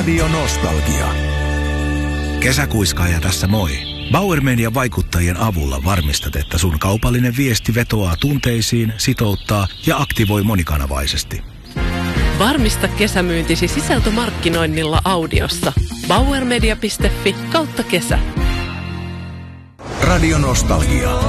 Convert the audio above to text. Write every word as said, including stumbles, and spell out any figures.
Radio Nostalgia. Kesäkuiskaaja tässä moi. Bauer Median vaikuttajien avulla varmistat, että sun kaupallinen viesti vetoaa tunteisiin, sitouttaa ja aktivoi monikanavaisesti. Varmista kesämyyntisi sisältömarkkinoinnilla audiossa. bauermedia piste fi kautta kesä. Radio Nostalgia.